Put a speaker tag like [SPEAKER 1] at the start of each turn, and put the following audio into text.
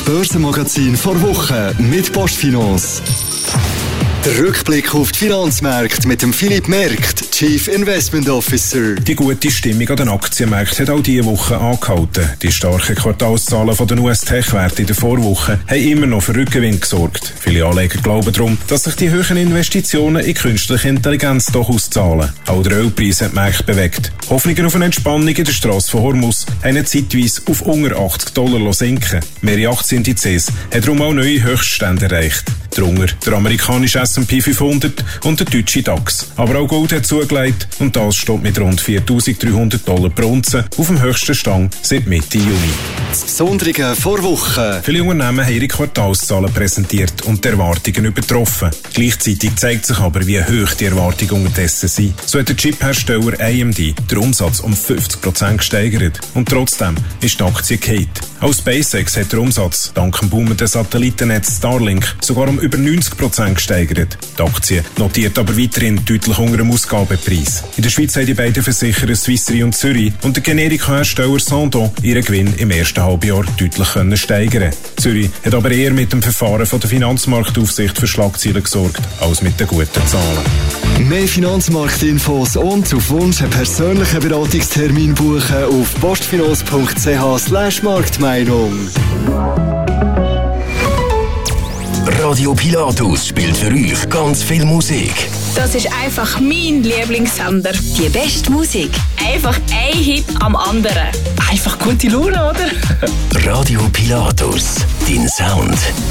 [SPEAKER 1] Börsenmagazin vor Woche mit Postfinance. Der Rückblick auf die Finanzmärkte mit dem Philipp Merkt, Chief Investment Officer.
[SPEAKER 2] Die gute Stimmung an den Aktienmärkten hat auch diese Woche angehalten. Die starken Quartalszahlen von den US-Tech-Werten in der Vorwoche haben immer noch für Rückgewinn gesorgt. Viele Anleger glauben darum, dass sich die hohen Investitionen in künstliche Intelligenz doch auszahlen. Auch der Ölpreis hat die Märkte bewegt. Hoffnungen auf eine Entspannung in der Strasse von Hormuz haben zeitweise auf unter $80 sinken. Mehrere Aktienindizes haben darum auch neue Höchststände erreicht. Darunter der amerikanische S&P 500 und der deutsche DAX. Aber auch Gold hat zugelegt und das steht mit rund $4.300 pro Unze auf dem höchsten Stand seit Mitte Juni.
[SPEAKER 1] Das Besondere vor Woche.
[SPEAKER 2] Viele Unternehmen haben ihre Quartalszahlen präsentiert und die Erwartungen übertroffen. Gleichzeitig zeigt sich aber, wie hoch die Erwartungen unterdessen sind. So hat der Chiphersteller AMD den Umsatz um 50% gesteigert. Und trotzdem ist die Aktie gefallen. Auch SpaceX hat den Umsatz dank dem boomenden Satellitennetz Starlink sogar um über 90% gesteigert. Die Aktie notiert aber weiterhin deutlich unter dem Ausgabepreis. In der Schweiz haben die beiden Versicherer Swiss Re und Zürich und der Generikahersteller Sandoz ihren Gewinn im ersten Halbjahr deutlich steigern. Zürich hat aber eher mit dem Verfahren von der Finanzmarktaufsicht für Schlagzeilen gesorgt, als mit den guten Zahlen.
[SPEAKER 1] Mehr Finanzmarktinfos und auf Wunsch einen persönlichen Beratungstermin buchen auf postfinance.ch/Marktmeinung.
[SPEAKER 3] Radio Pilatus spielt für euch ganz viel Musik.
[SPEAKER 4] Das ist einfach mein Lieblingssender.
[SPEAKER 5] Die beste Musik.
[SPEAKER 4] Einfach ein Hit am anderen.
[SPEAKER 6] Einfach gute Laune, oder?
[SPEAKER 3] Radio Pilatus, dein Sound.